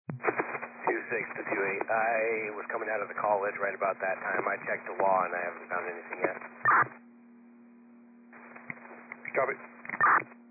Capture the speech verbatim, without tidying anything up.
two six to two eight. I was coming out of the college right about that time. I checked the law and I haven't found anything yet. Copy.